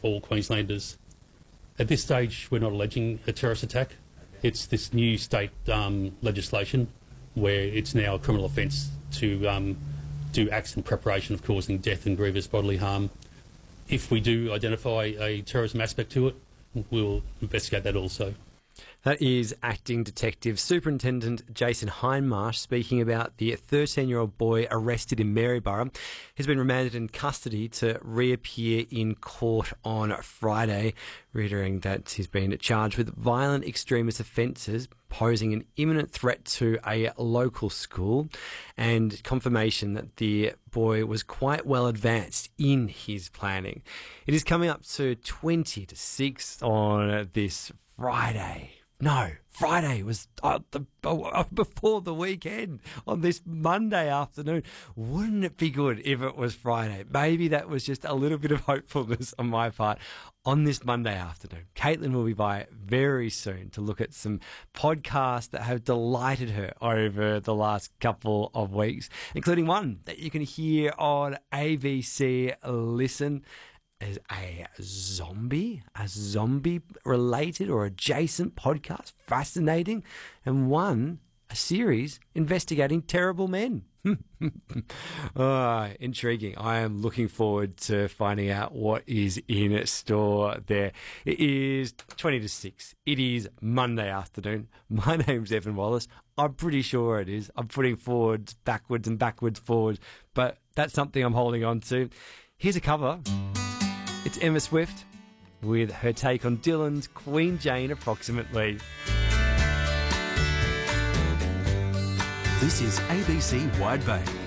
all Queenslanders. At this stage, we're not alleging a terrorist attack. It's this new state legislation where it's now a criminal offence to do acts in preparation of causing death and grievous bodily harm. If we do identify a terrorism aspect to it, we'll investigate that also. That is Acting Detective Superintendent Jason Hindmarsh speaking about the 13-year-old boy arrested in Maryborough. He's been remanded in custody to reappear in court on Friday, reiterating that he's been charged with violent extremist offences, posing an imminent threat to a local school, and confirmation that the boy was quite well advanced in his planning. It is coming up to 20 to 6 on this Friday. No, Friday was before the weekend on this Monday afternoon. Wouldn't it be good if it was Friday? Maybe that was just a little bit of hopefulness on my part on this Monday afternoon. Caitlin will be by very soon to look at some podcasts that have delighted her over the last couple of weeks, including one that you can hear on ABC Listen. Is a zombie related or adjacent podcast, fascinating, and one, a series investigating terrible men. Intriguing. I am looking forward to finding out what is in store there. It is 20 to 6. It is Monday afternoon. My name's Evan Wallace. I'm pretty sure it is. I'm putting forwards, backwards and backwards forwards, but that's something I'm holding on to. Here's a cover. It's Emma Swift with her take on Dylan's Queen Jane approximately. This is ABC Wide Bay.